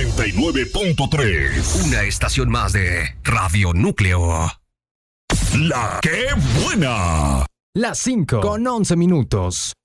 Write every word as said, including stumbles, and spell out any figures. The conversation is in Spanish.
ochenta y nueve punto tres. Una estación más de Radio Núcleo. La que buena. Las cinco con once minutos.